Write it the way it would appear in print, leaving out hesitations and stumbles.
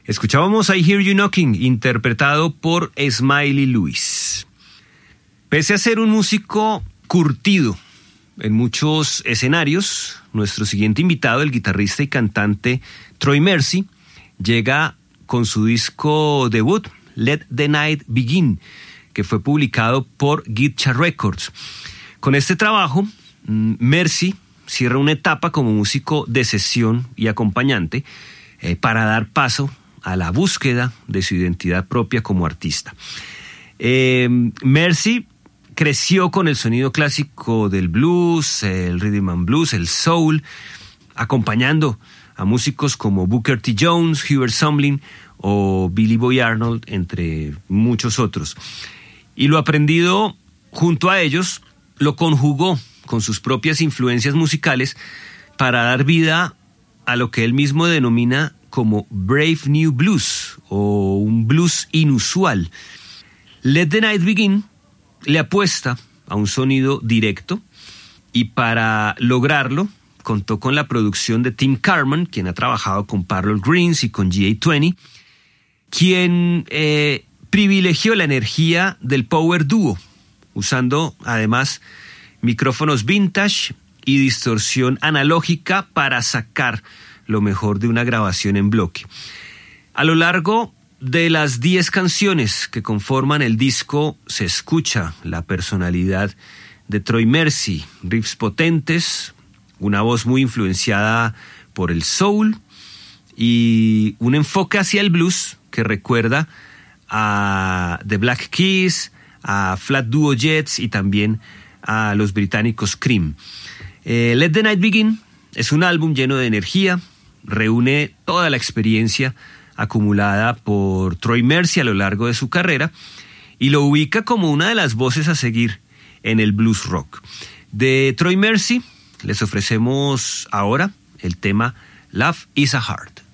Escuchábamos I Hear You Knocking, interpretado por Smiley Lewis. Pese a ser un músico curtido en muchos escenarios, nuestro siguiente invitado, el guitarrista y cantante Troy Mercy, llega con su disco debut, Let the Night Begin, que fue publicado por Guitar Records. Con este trabajo, Mercy cierra una etapa como músico de sesión y acompañante para dar paso a la búsqueda de su identidad propia como artista. Mercy creció con el sonido clásico del blues, el rhythm and blues, el soul, acompañando a músicos como Booker T. Jones, Hubert Sumlin o Billy Boy Arnold, entre muchos otros. Y lo aprendido junto a ellos lo conjugó con sus propias influencias musicales para dar vida a lo que él mismo denomina como Brave New Blues o un blues inusual. Let the Night Begin le apuesta a un sonido directo y para lograrlo contó con la producción de Tim Carman, quien ha trabajado con Parallel Greens y con GA20, quien privilegió la energía del power duo, usando además micrófonos vintage y distorsión analógica para sacar lo mejor de una grabación en bloque. A lo largo de las 10 canciones que conforman el disco se escucha la personalidad de Troy Mercy, riffs potentes, una voz muy influenciada por el soul y un enfoque hacia el blues que recuerda a The Black Keys, a Flat Duo Jets y también a los británicos Cream. Let the Night Begin es un álbum lleno de energía, reúne toda la experiencia acumulada por Troy Mercy a lo largo de su carrera y lo ubica como una de las voces a seguir en el blues rock. De Troy Mercy les ofrecemos ahora el tema Love is a Heart.